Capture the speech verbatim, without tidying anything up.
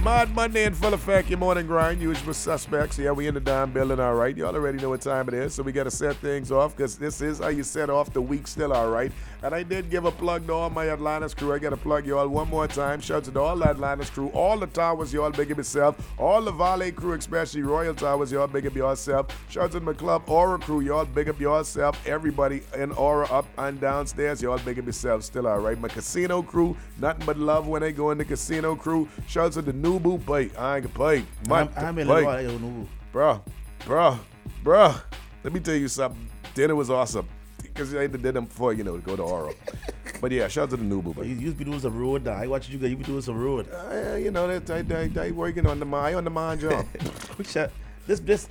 Mad Monday in full effect, your morning grind, usual suspects. Yeah, we in the damn building, all right. You all already know what time it is, so we got to set things off because this is how you set off the week still, all right. And I did give a plug to all my Atlantis crew. I got to plug you all one more time. Shout out to all the Atlantis crew, all the towers, y'all big up yourself. All the Valet crew, especially Royal Towers, y'all big up yourself. Shout out to my club Aura crew, y'all big up yourself. Everybody in Aura up and downstairs, y'all big up yourself still, all right. My casino crew, nothing but love when they go in the casino crew. Shout out to the Nubu, pay. I ain't gonna pay. I'm, I'm in pay. the Nubu. Bro, bro, bro. Let me tell you something. Dinner was awesome. Because I did them before, you know, to go to Oro. But yeah, shout out to the Nubu. But you used to be doing some road now. I watch you guys. You be doing some road. Uh, you know, that I, I, I working on the mind, on the mind job. this, this,